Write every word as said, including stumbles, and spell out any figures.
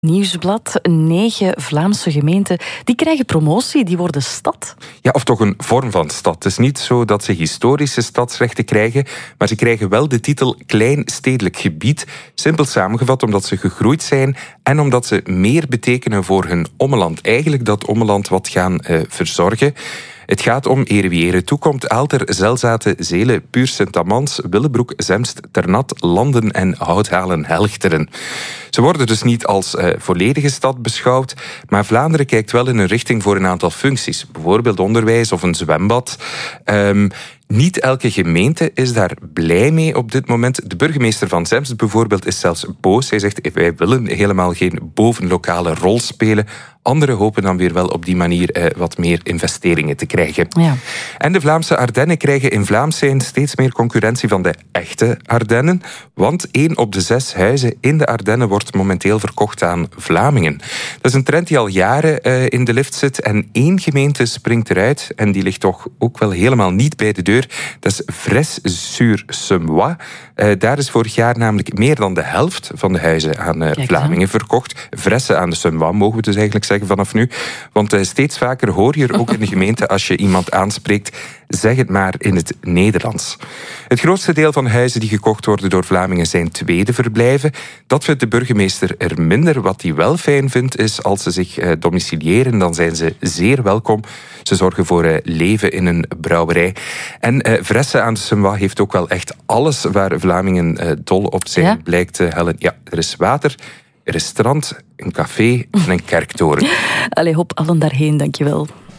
Nieuwsblad. Negen Vlaamse gemeenten die krijgen promotie, die worden stad. Ja, of toch een vorm van stad. Het is niet zo dat ze historische stadsrechten krijgen, maar ze krijgen wel de titel Klein Stedelijk Gebied. Simpel samengevat omdat ze gegroeid zijn en omdat ze meer betekenen voor hun ommeland. Eigenlijk dat ommeland wat gaan uh, verzorgen. Het gaat om ere wie ere toekomt. Aalter, Zelzate, Zelen, Puur Sint-Amans, Willebroek, Zemst, Ternat, Landen en Houthalen-Helchteren. Ze worden dus niet als uh, volledige stad beschouwd, maar Vlaanderen kijkt wel in een richting voor een aantal functies. Bijvoorbeeld onderwijs of een zwembad. Um, Niet elke gemeente is daar blij mee op dit moment. De burgemeester van Zemst bijvoorbeeld is zelfs boos. Hij zegt, wij willen helemaal geen bovenlokale rol spelen. Anderen hopen dan weer wel op die manier eh, wat meer investeringen te krijgen. Ja. En de Vlaamse Ardennen krijgen in Vlaams zijn steeds meer concurrentie van de echte Ardennen. Want één op de zes huizen in de Ardennen wordt momenteel verkocht aan Vlamingen. Dat is een trend die al jaren uh, in de lift zit. En één gemeente springt eruit. En die ligt toch ook wel helemaal niet bij de deur. Dat is Fres-sur-Semois. Uh, daar is vorig jaar namelijk meer dan de helft van de huizen aan uh, Vlamingen verkocht. Fressen aan de Semois mogen we dus eigenlijk zeggen vanaf nu. Want uh, steeds vaker hoor je er ook in de gemeente, als je iemand aanspreekt, zeg het maar in het Nederlands. Het grootste deel van huizen die gekocht worden door Vlamingen zijn tweede verblijven. Dat vindt de burgemeester er minder. Wat hij wel fijn vindt is, als ze zich uh, domiciliëren, dan zijn ze zeer welkom. Ze zorgen voor uh, leven in een brouwerij. En uh, Fressen aan de Semois heeft ook wel echt alles waar Vlamingen uh, dol op zijn, ja? blijkt uh, Helen. Ja, er is water, er is strand, een café en een kerktoren. Allee, hop allen daarheen, dankjewel.